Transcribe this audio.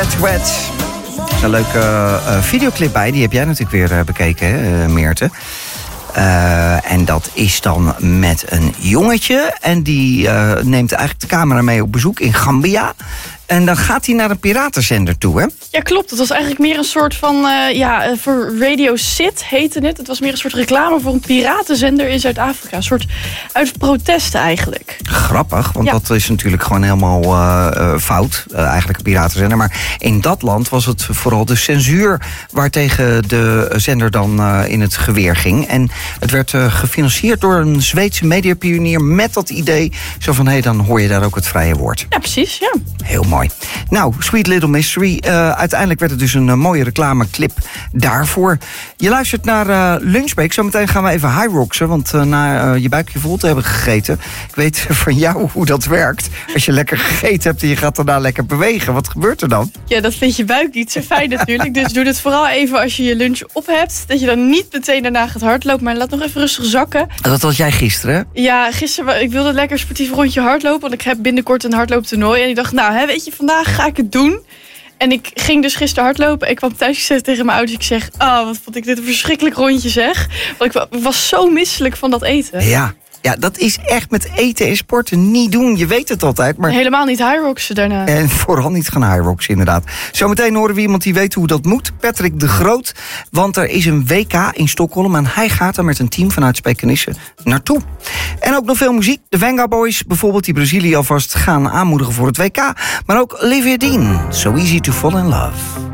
Wet Wet. Er is een leuke videoclip bij, die heb jij natuurlijk weer bekeken, hè, Meerte. En dat is dan met een jongetje. En die neemt eigenlijk de camera mee op bezoek in Gambia. En dan gaat hij naar een piratenzender toe, hè? Ja, klopt. Het was eigenlijk meer een soort van... voor Radio Sit heette het. Het was meer een soort reclame voor een piratenzender in Zuid-Afrika. Een soort uit protest eigenlijk. Grappig, want dat is natuurlijk gewoon helemaal fout. Eigenlijk een piratenzender. Maar in dat land was het vooral de censuur waartegen de zender dan in het geweer ging. En het werd gefinancierd door een Zweedse mediapionier met dat idee. Zo van, dan hoor je daar ook het vrije woord. Ja, precies, ja. Heel mooi. Nou, Sweet Little Mystery. Uiteindelijk werd het dus een mooie reclameclip daarvoor. Je luistert naar Lunchbreak. Zometeen gaan we even high-rocksen. Want na je buikje vol te hebben gegeten... ik weet van jou hoe dat werkt. Als je lekker gegeten hebt en je gaat daarna lekker bewegen. Wat gebeurt er dan? Ja, dat vindt je buik niet zo fijn natuurlijk. Dus doe het vooral even als je je lunch op hebt. Dat je dan niet meteen daarna gaat hardlopen. Maar laat nog even rustig zakken. Dat was jij gisteren, hè? Ja, gisteren. Ik wilde lekker sportief rondje hardlopen. Want ik heb binnenkort een hardlooptoernooi. En ik dacht, weet je, vandaag ga ik het doen. En ik ging dus gisteren hardlopen. Ik kwam thuis gezegd tegen mijn ouders. Ik zeg, wat vond ik dit een verschrikkelijk rondje zeg. Want ik was zo misselijk van dat eten. Ja, dat is echt met eten en sporten niet doen. Je weet het altijd. Maar... helemaal niet high-rocksen daarna. En vooral niet gaan high-rocksen, inderdaad. Zometeen horen we iemand die weet hoe dat moet. Patrick de Groot. Want er is een WK in Stockholm. En hij gaat er met een team vanuit Spijkenisse naartoe. En ook nog veel muziek. De Venga Boys bijvoorbeeld, die Brazilië alvast gaan aanmoedigen voor het WK. Maar ook Olivia Dean. So Easy to Fall in Love.